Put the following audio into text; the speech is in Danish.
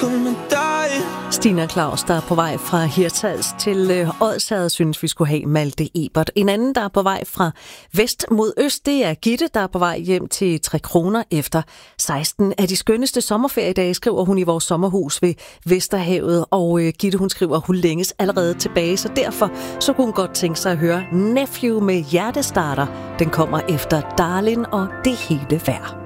kun med dig. Stina Claus, der er på vej fra Hirtshals til Odsherred, synes vi skulle have Malte Ebert. En anden, der er på vej fra vest mod øst, det er Gitte, der er på vej hjem til 3 kroner efter 16 af de skønneste sommerferiedage, skriver hun i vores sommerhus ved Vesterhavet. Og Gitte, hun skriver, at hun længes allerede tilbage, så derfor så kunne hun godt tænke sig at høre Nephew med Hjertestarter. Den kommer efter Darling og Det hele værd.